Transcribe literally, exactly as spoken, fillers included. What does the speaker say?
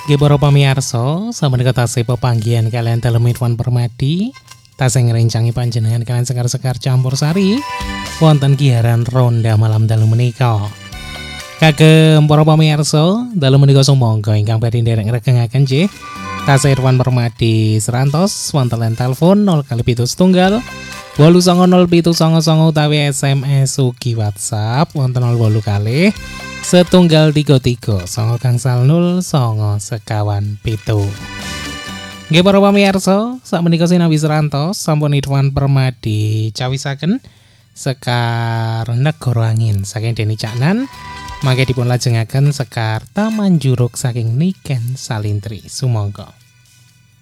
Nggih para pamirsa, sampun ketase pepanggihan kalian dalem Irwan Permadi. Tasih ngrencangi panjenengan kalian sekar-sekar campur sari wonten giaran ronda malam dalu menika. Kagem para pamirsa, dalu menika sumangga ingkang badhe nderek ngregengaken nggih. Tasih Irwan Permadi serantos wonten len telepon nol kali pitu setunggal wolu sanga nol pitu sanga sanga utawi S M S ugi WhatsApp wonten nol wolu kalih setunggal tiga tiga sanga gangsal nol sanga sekawan pitu. Nggih para pamirsa, sakmenika sinambi serantos sampun Irwan Permadi cawisaken sekar negara angin saking Deni Caknan. Mangke dipun lajengaken sekar Taman Juruk saking Niken Salintri. Sumangga.